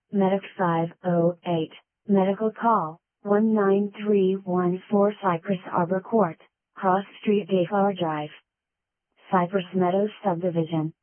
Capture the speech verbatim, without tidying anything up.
Medic five oh eight, Medical Call, one nine three one four Cypress Arbor Court, Cross Street Gayflower Drive, Cypress Meadows Subdivision.